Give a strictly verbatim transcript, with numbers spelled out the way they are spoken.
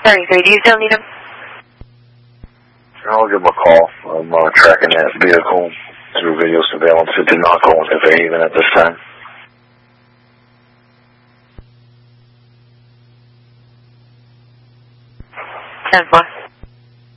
thirty-three, do you still need him? I'll give him a call. I'm uh, tracking that vehicle through video surveillance. It did not go into Fairhaven at this time. ten four.